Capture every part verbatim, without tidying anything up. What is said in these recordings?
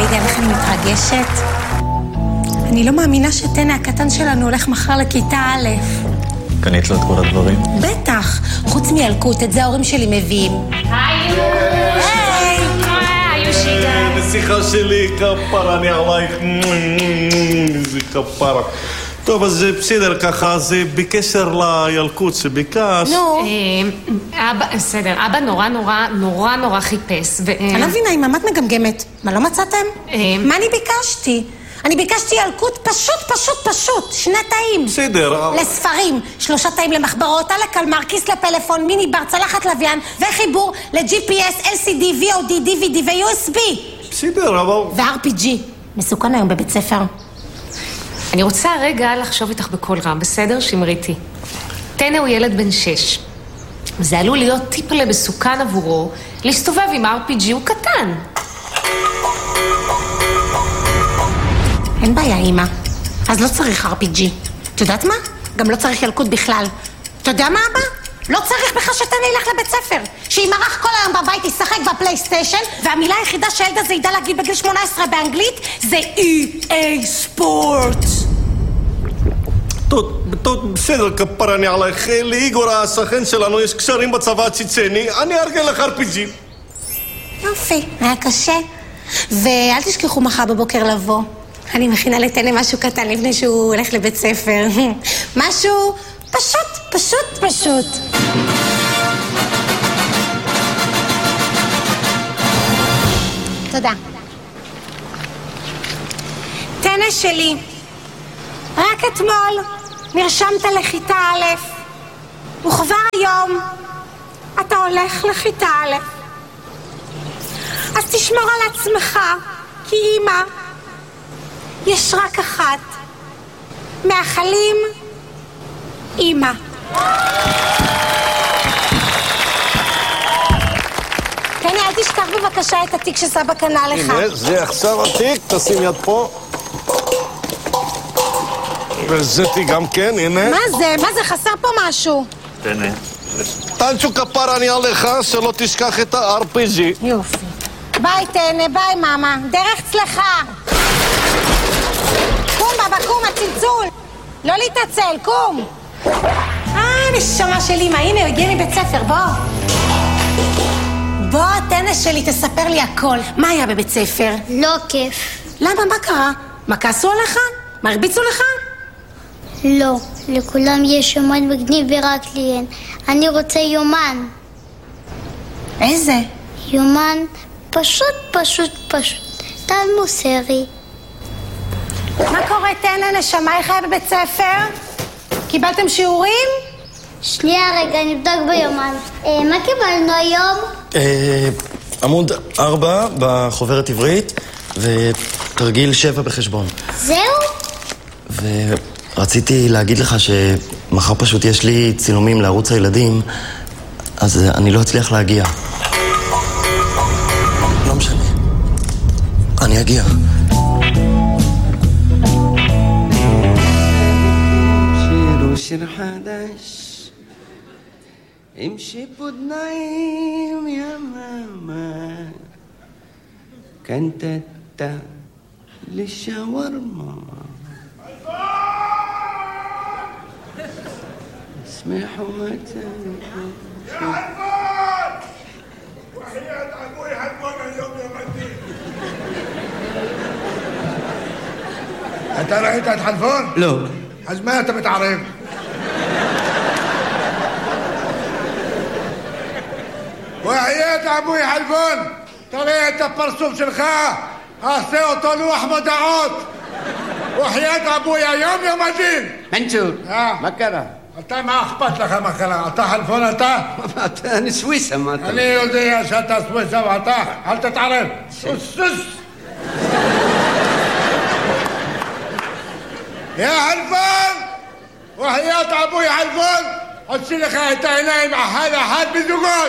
יודע איך אני מתרגשת. אני לא מאמינה שטנא הקטן שלנו הולך מחר לכיתה א'. קנית לו את כל הדברים? בטח, חוץ מילקוט, את זה ההורים שלי מביאים. היי! היי! היי, שיגה. נסיכה שלי, כפרה, אני עלייך. איזה כפרה. טוב, אז זה בסדר ככה, זה בקשר לילקוט שביקש. נו. אבא, בסדר, אבא נורא נורא נורא נורא חיפש. אני לא מבינה, אם את מגמגמת, מה לא מצאתם? מה אני ביקשתי? אני ביקשתי ילקוט פשוט, פשוט, פשוט, שני תאים. בסדר. לספרים, שלושה תאים למחברות, על הקלמר, כיס לפלאפון, מיני בר, צלחת לוויין, וחיבור ל-ג'י פי אס, אל סי די, וי או די, די וי די ו-יו אס בי. בסדר, אבל... ו-אר פי ג'י. מסוכן היום בבית ספר. אני רוצה רגע לחשוב איתך בכל רם, בסדר? שמריתי. טנא הוא ילד בן שש. זה עלול להיות טיפלה מסוכן עבורו, להסתובב עם אר פי ג'י, הוא קטן. אין בעיה, אמא. אז לא צריך אר פי ג'י. את יודעת מה? גם לא צריך ילקוט בכלל. אתה יודע מה, אבא? לא צריך בכלל שטנא ילך לבית ספר. שימרח כל היום בבית, ישחק בפלייסטיישן, והמילה היחידה שהילד הזה ידע להגיד בגיל שמונה עשרה באנגלית זה אי איי ספורט. טוב, טוב, בסדר, כפרה, אני עלייך. לאיגור השכן שלנו יש קשרים בצבא הצ'צ'ני, אני ארגן לך אר פי ג'י. יופי, היה קשה. ואל תשכחו מחר בבוקר לבוא. אני מכינה לטנא משהו קטן לפני שהוא הולך לבית ספר. משהו פשוט, פשוט, פשוט. תודה. טנא שלי, רק אתמול נרשמת לכיתה א', וכבר היום אתה הולך לכיתה א'. אז תשמור על עצמך, כי אמא יש רק אחת. מאחלים, אמא. תני, אל תשכח בבקשה את התיק שסבא קנה לך. הנה, זה עכשיו התיק, תשים יד פה. וזה תיק גם כן, הנה. מה זה? מה זה? חסר פה משהו. הנה. טנצ'ו כפרה, אני עליך, שלא תשכח את ה-אר פי ג'י. יופי. ביי טנא, ביי מאמה. דרך צלחה. קום בבא, קום, הצלצול. לא להתעצל, קום. אה, נשמה של אמא, הנה, הוא הגיע מבית ספר, בוא. בוא, טנא שלי, תספר לי הכל. מה היה בבית ספר? לא כיף. למה? מה קרה? מה, כעסו עליך? מה, הרביצו לך? לא, לכולם יש יומן מגניב ורק לי אין. אני רוצה יומן. איזה? יומן פשוט, פשוט, פשוט. טל מוסרי. מה קורה, טנא, נשמה, איך היה בבית ספר? קיבלתם שיעורים? שנייה רגע, נבדוק ביומן. אה, מה קיבלנו היום? אה, עמוד ארבע בחוברת עברית ותרגיל שבע בחשבון. זהו? ורציתי להגיד לך שמחר פשוט יש לי צילומים לערוץ הילדים, אז אני לא אצליח להגיע. לא משנה. אני אגיע. شير حداش امشي بدنايم يا ماما كنت تا للشاورما اسمحوا متى يا حلفان وحياة ابوي حلفان اليوم يا مدين انت رأيت حلفان؟ لا אז מה אתה מתערב? وحياة אבוי חלבון, תראה את הפרצוף שלך, עשה אותו לוח מודעות. وحياة אבוי היום יום הדין. מנצור, מה קרה? אתה, מה אכפת לך מה קרה? אתה חלפון אתה? אני סוויסה, מה אתה? אני יודע שאתה סוויסה ואתה, אל תתערב. סוס סוס. יא חלפון! وحياة אבוי חלפון, עושים לך את העיניים אחד אחד בזוגות.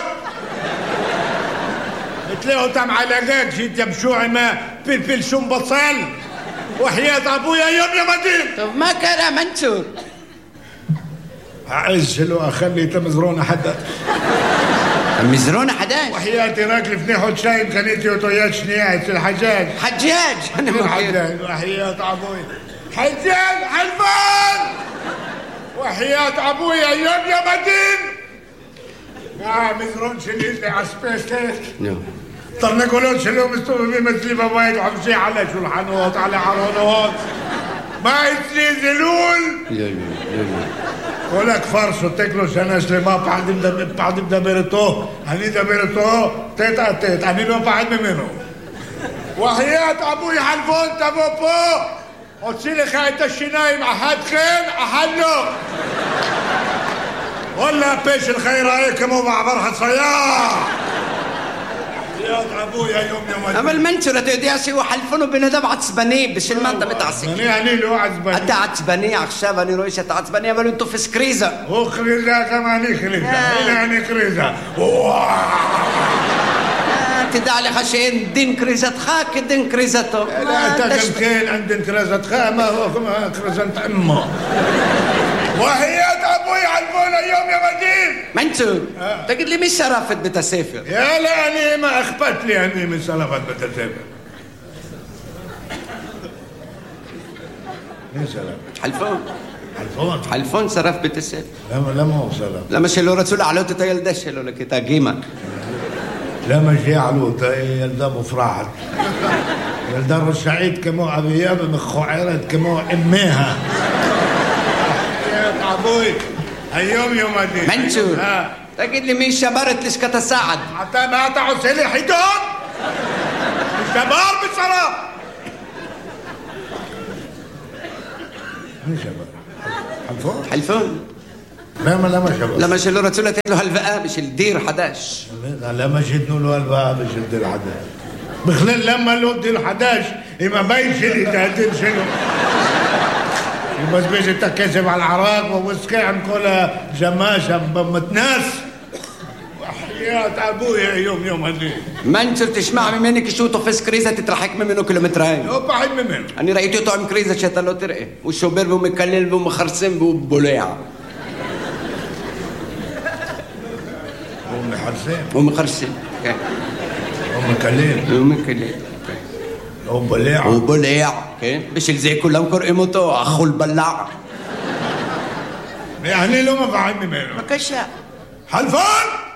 תתלה אותם על הגג שיתייבשו עם פלפל שום בצל. وحياة אבוי היום יום הדין. טוב, מה קרה, מנצור? העז שלו אכל לי את המזרון החדש. مزرون حداش. وحياتي راك لفني حدشين خليتي אותו يد شنية أצל حجاج. حجاج أنا ما حجاج وحياة أبوي حجاج حلفان وحياة أبوي أيام يا مدين. يا مزرون شليت لي عسبيستك. نعم. طرنقولون شلو مستوفين مثلي بابايد وحمشي على شلحانات على عرانات ما يتلي زلول. لا لا لا. ولك فرصو تاكلوا سنة سليما بعد مدبرتو أني دبرتو تيت أتيت أني لو بعد منه وحياة أبوي حلفون تبوبو وتصيلي خايت الشنايم أحد خين أحد له ولا بيش الخير هيك مو بعبرها صياح. يا ابويا يوم يوم اما المنشورة تودياسي وحلفونه بندم عصباني بش المادة بتعصي يعني له عصباني انت عصباني عخشاب اني رويشة عصباني بل انتو في سكريزة وخريزة كمان خريزة يعني خريزة تدع لي خشين دين كريزة خاك دين كريزته لا تجمكين عند كريزة خا ما هو كريزة امه وحياة أبوي علفونا يوم يا مدين. منشور تقول لي مش شرافة بتسافر يا لا أني ما أخبت لي أني من شرافة بتسافر. مين شرافة؟ حلفون حلفون حلفون شرف بتسافر. لا لا ما هو شرف. لما شلو رسول علوته تيلدش شلو لك تاقيمة لما جي علوته يلدا مفرحت يلدا السعيد كمو أبياب مخو عيرت كمو أميها. أبوي اليوم يوم الدين منشور تقول لي مين شبرت ليش كتساعد حتى ما تعوز لي حيدون الشبار بالصلاة. مين شبر؟ حلفون؟ حلفون لما لما شبر لما شلو رسولة له هالبقى مش الدير حداش لما شدنوا له هالبقى مش الدير حداش بخلال لما له الدير حداش إما باين شلي تهدين شنو بس بيجي تكسب على العراق ووسكي عم كل جماشة بمتناس وحياة أبويا يوم يوم هدي منشر تسمع منك شوطه في سكريزة تترحك منه كيلومترين لو بعد منه أنا رأيته طعم كريزة شتلو ترقي والشوبير بو مكلل بو مخرسم بو بوليع هو محرسين بو مخرسم هو مكلل بو مكلل هو بوليع هو بوليع بش زي كلهم كرقمته أخو البلاع يعني لو ما بعد منه ما كشا حلفان